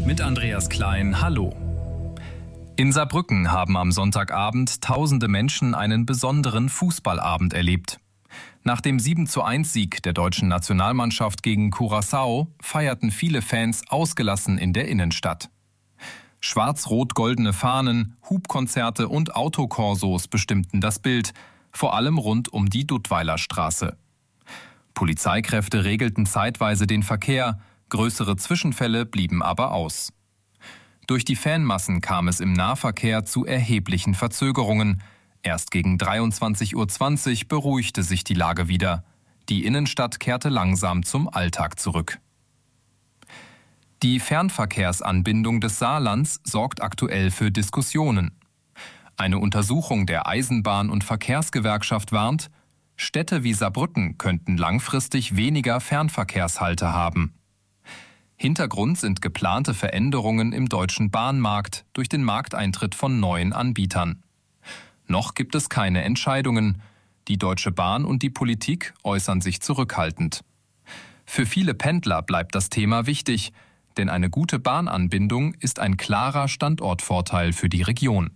Mit Andreas Klein, hallo. In Saarbrücken haben am Sonntagabend tausende Menschen einen besonderen Fußballabend erlebt. Nach dem 7:1-Sieg der deutschen Nationalmannschaft gegen Curaçao feierten viele Fans ausgelassen in der Innenstadt. Schwarz-rot-goldene Fahnen, Hubkonzerte und Autokorsos bestimmten das Bild, vor allem rund um die Duttweiler Straße. Polizeikräfte regelten zeitweise den Verkehr, größere Zwischenfälle blieben aber aus. Durch die Fanmassen kam es im Nahverkehr zu erheblichen Verzögerungen. Erst gegen 23:20 Uhr beruhigte sich die Lage wieder. Die Innenstadt kehrte langsam zum Alltag zurück. Die Fernverkehrsanbindung des Saarlands sorgt aktuell für Diskussionen. Eine Untersuchung der Eisenbahn- und Verkehrsgewerkschaft warnt, Städte wie Saarbrücken könnten langfristig weniger Fernverkehrshalte haben. Hintergrund sind geplante Veränderungen im deutschen Bahnmarkt durch den Markteintritt von neuen Anbietern. Noch gibt es keine Entscheidungen. Die Deutsche Bahn und die Politik äußern sich zurückhaltend. Für viele Pendler bleibt das Thema wichtig, denn eine gute Bahnanbindung ist ein klarer Standortvorteil für die Region.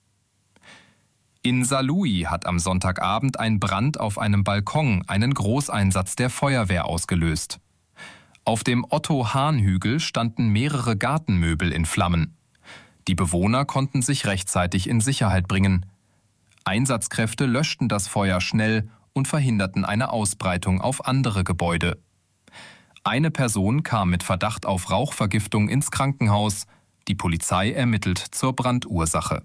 In Saarlouis hat am Sonntagabend ein Brand auf einem Balkon einen Großeinsatz der Feuerwehr ausgelöst. Auf dem Otto-Hahn-Hügel standen mehrere Gartenmöbel in Flammen. Die Bewohner konnten sich rechtzeitig in Sicherheit bringen. Einsatzkräfte löschten das Feuer schnell und verhinderten eine Ausbreitung auf andere Gebäude. Eine Person kam mit Verdacht auf Rauchvergiftung ins Krankenhaus. Die Polizei ermittelt zur Brandursache.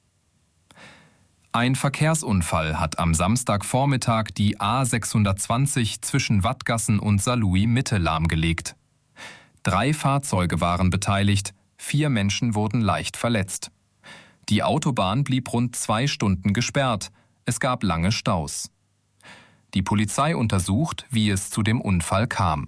Ein Verkehrsunfall hat am Samstagvormittag die A620 zwischen Wattgassen und Saarlouis Mitte lahmgelegt. 3 Fahrzeuge waren beteiligt, 4 Menschen wurden leicht verletzt. Die Autobahn blieb rund 2 Stunden gesperrt. Es gab lange Staus. Die Polizei untersucht, wie es zu dem Unfall kam.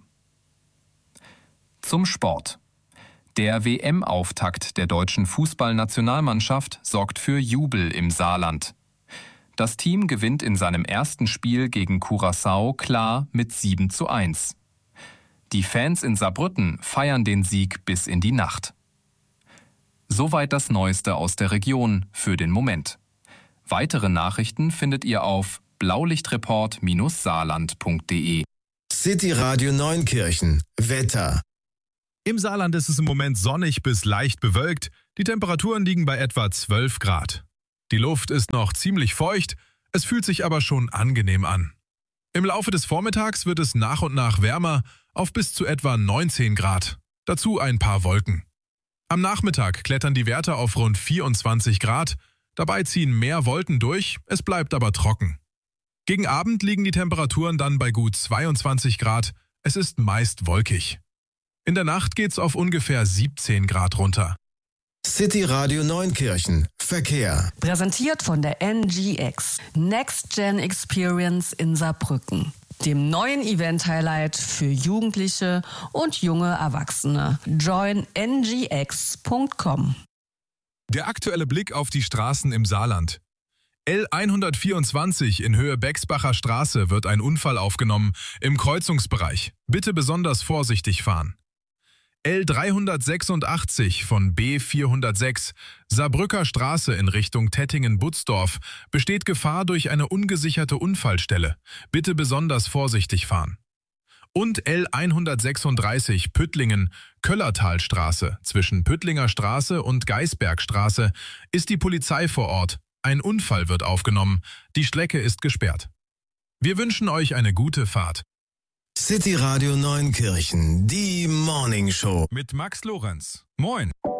Zum Sport. Der WM-Auftakt der deutschen Fußballnationalmannschaft sorgt für Jubel im Saarland. Das Team gewinnt in seinem ersten Spiel gegen Curaçao klar mit 7:1. Die Fans in Saarbrücken feiern den Sieg bis in die Nacht. Soweit das Neueste aus der Region für den Moment. Weitere Nachrichten findet ihr auf blaulichtreport-saarland.de. City Radio Neunkirchen. Wetter. Im Saarland ist es im Moment sonnig bis leicht bewölkt. Die Temperaturen liegen bei etwa 12 Grad. Die Luft ist noch ziemlich feucht, es fühlt sich aber schon angenehm an. Im Laufe des Vormittags wird es nach und nach wärmer auf bis zu etwa 19 Grad. Dazu ein paar Wolken. Am Nachmittag klettern die Werte auf rund 24 Grad. Dabei ziehen mehr Wolken durch, es bleibt aber trocken. Gegen Abend liegen die Temperaturen dann bei gut 22 Grad. Es ist meist wolkig. In der Nacht geht's auf ungefähr 17 Grad runter. City Radio Neunkirchen. Verkehr. Präsentiert von der NGX. Next Gen Experience in Saarbrücken. Dem neuen Event-Highlight für Jugendliche und junge Erwachsene. Join ngx.com. Der aktuelle Blick auf die Straßen im Saarland. L124 in Höhe Bexbacher Straße wird ein Unfall aufgenommen im Kreuzungsbereich. Bitte besonders vorsichtig fahren. L386 von B406, Saarbrücker Straße in Richtung Tettingen-Butzdorf, besteht Gefahr durch eine ungesicherte Unfallstelle. Bitte besonders vorsichtig fahren. Und L136 Püttlingen, Köllertalstraße zwischen Püttlinger Straße und Geisbergstraße ist die Polizei vor Ort. Ein Unfall wird aufgenommen. Die Strecke ist gesperrt. Wir wünschen euch eine gute Fahrt. City Radio Neunkirchen, die Morning Show. Mit Max Lorenz. Moin.